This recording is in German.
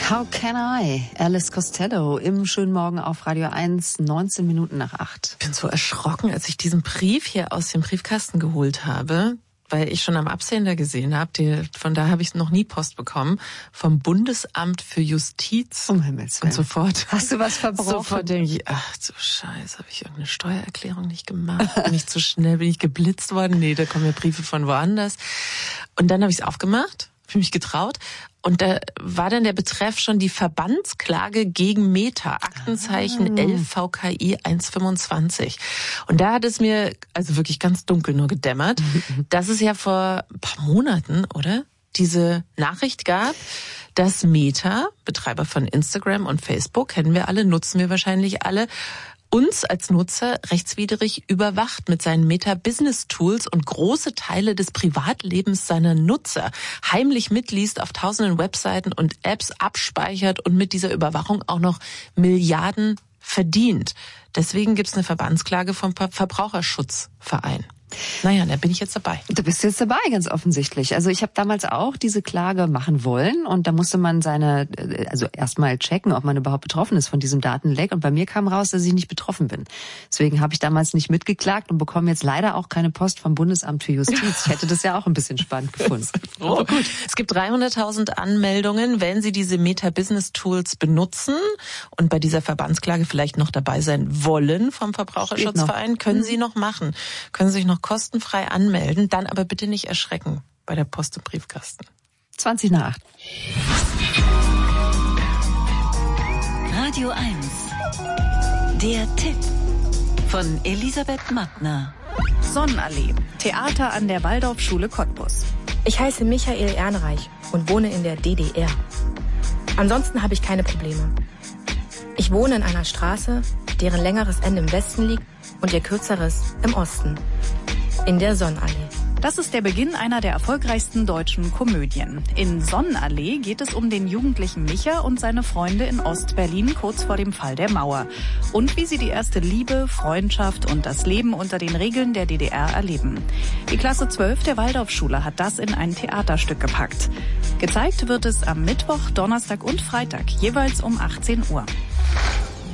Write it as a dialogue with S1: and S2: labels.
S1: How Can I? Alice Costello im schönen Morgen auf Radio 1, 19 Minuten nach 8.
S2: Ich bin so erschrocken, als ich diesen Brief hier aus dem Briefkasten geholt habe, weil ich schon am Absender gesehen habe, von da habe ich noch nie Post bekommen, vom Bundesamt für Justiz.
S1: Um Himmels Willen.
S2: Und sofort.
S1: Hast du was verbrochen?
S2: Sofort denke ich, ach so Scheiße, habe ich irgendeine Steuererklärung nicht gemacht? Bin ich zu schnell, bin ich geblitzt worden? Nee, da kommen ja Briefe von woanders. Und dann habe ich es aufgemacht, habe mich getraut. Und da war dann der Betreff schon die Verbandsklage gegen Meta, Aktenzeichen 11 VKI 125. Und da hat es mir also wirklich ganz dunkel nur gedämmert, dass es ja vor ein paar Monaten, oder, diese Nachricht gab, dass Meta, Betreiber von Instagram und Facebook, kennen wir alle, nutzen wir wahrscheinlich alle, uns als Nutzer rechtswidrig überwacht mit seinen Meta-Business-Tools und große Teile des Privatlebens seiner Nutzer heimlich mitliest, auf tausenden Webseiten und Apps abspeichert und mit dieser Überwachung auch noch Milliarden verdient. Deswegen gibt's eine Verbandsklage vom Verbraucherschutzverein. Naja, da bin ich jetzt dabei.
S1: Du bist jetzt dabei, ganz offensichtlich. Also ich habe damals auch diese Klage machen wollen und da musste man also erstmal checken, ob man überhaupt betroffen ist von diesem Datenleck. Und bei mir kam raus, dass ich nicht betroffen bin. Deswegen habe ich damals nicht mitgeklagt und bekomme jetzt leider auch keine Post vom Bundesamt für Justiz. Ich hätte das ja auch ein bisschen spannend gefunden.
S2: Oh, gut. Es gibt 300.000 Anmeldungen, wenn Sie diese Meta-Business-Tools benutzen und bei dieser Verbandsklage vielleicht noch dabei sein wollen vom Verbraucherschutzverein, können Sie noch machen. Können Sie sich noch kostenfrei anmelden, dann aber bitte nicht erschrecken bei der Post- und Briefkasten.
S1: 20 nach 8.
S3: Radio 1. Der Tipp von Elisabeth Mattner.
S4: Sonnenallee. Theater an der Waldorfschule Cottbus.
S5: Ich heiße Michael Ehrenreich und wohne in der DDR. Ansonsten habe ich keine Probleme. Ich wohne in einer Straße, deren längeres Ende im Westen liegt und ihr kürzeres im Osten. In der Sonnenallee.
S4: Das ist der Beginn einer der erfolgreichsten deutschen Komödien. In Sonnenallee geht es um den jugendlichen Micha und seine Freunde in Ostberlin kurz vor dem Fall der Mauer. Und wie sie die erste Liebe, Freundschaft und das Leben unter den Regeln der DDR erleben. Die Klasse 12 der Waldorfschule hat das in ein Theaterstück gepackt. Gezeigt wird es am Mittwoch, Donnerstag und Freitag, jeweils um 18 Uhr.